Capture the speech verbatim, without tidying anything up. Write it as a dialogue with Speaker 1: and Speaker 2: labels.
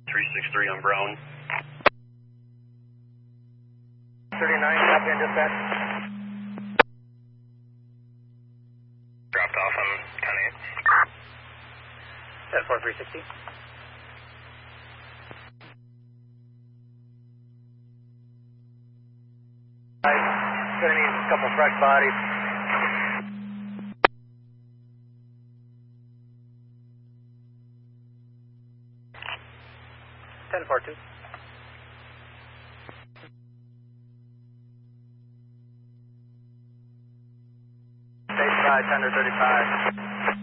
Speaker 1: three six three on Brown.
Speaker 2: thirty-nine, copy on dispatch.
Speaker 1: Dropped off on ten eight.
Speaker 2: ten four three sixty. I'm gonna need a couple fresh bodies. ten four two. Stage five, tender thirty-five.